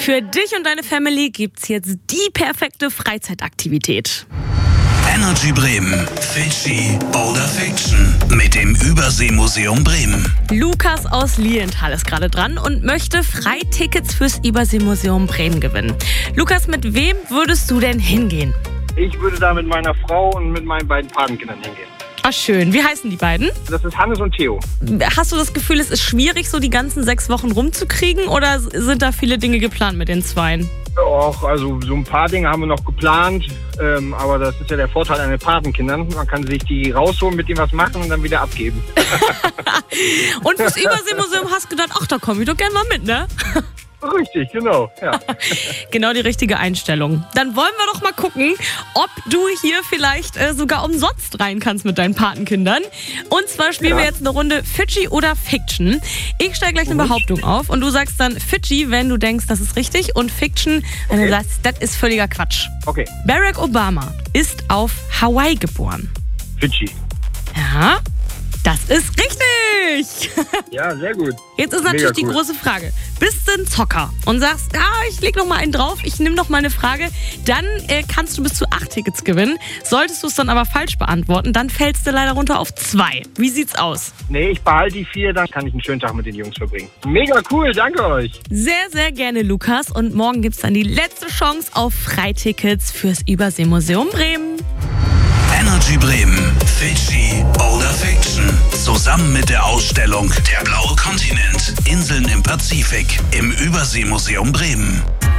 Für dich und deine Family gibt's jetzt die perfekte Freizeitaktivität. Energy Bremen, Fidschi oder Fiction mit dem Überseemuseum Bremen. Lukas aus Lilienthal ist gerade dran und möchte Freitickets fürs Überseemuseum Bremen gewinnen. Lukas, mit wem würdest du denn hingehen? Ich würde da mit meiner Frau und mit meinen beiden Patenkindern hingehen. Ach schön, wie heißen die beiden? Das ist Hannes und Theo. Hast du das Gefühl, es ist schwierig, so die ganzen 6 Wochen rumzukriegen oder sind da viele Dinge geplant mit den Zweien? Auch, also so ein paar Dinge haben wir noch geplant, aber das ist ja der Vorteil an den Patenkindern. Man kann sich die rausholen, mit denen was machen und dann wieder abgeben. Und fürs Überseemuseum hast du gedacht, ach, da komme ich doch gerne mal mit, ne? Richtig, genau, ja. Genau die richtige Einstellung. Dann wollen wir doch mal gucken, ob du hier vielleicht sogar umsonst rein kannst mit deinen Patenkindern. Und zwar spielen wir jetzt eine Runde Fidschi oder Fiction. Ich stelle gleich eine Behauptung auf und du sagst dann Fidschi, wenn du denkst, das ist richtig, und Fiction, wenn du sagst, das ist völliger Quatsch. Okay. Barack Obama ist auf Hawaii geboren. Fidschi. Ja, das ist richtig. Ja, sehr gut. Jetzt ist natürlich die große Frage. Bist du ein Zocker und sagst, ich leg noch mal einen drauf, ich nehme noch mal eine Frage, dann kannst du bis zu 8 Tickets gewinnen. Solltest du es dann aber falsch beantworten, dann fällst du leider runter auf 2. Wie sieht's aus? Nee, ich behalte die 4, dann kann ich einen schönen Tag mit den Jungs verbringen. Mega cool, danke euch. Sehr, sehr gerne, Lukas. Und morgen gibt's dann die letzte Chance auf Freitickets fürs Überseemuseum Bremen. Energy Bremen, Fidschi oder Fiction. Zusammen mit der Ausstellung Der blaue Kontinent, Inseln im Pazifik im Überseemuseum Bremen.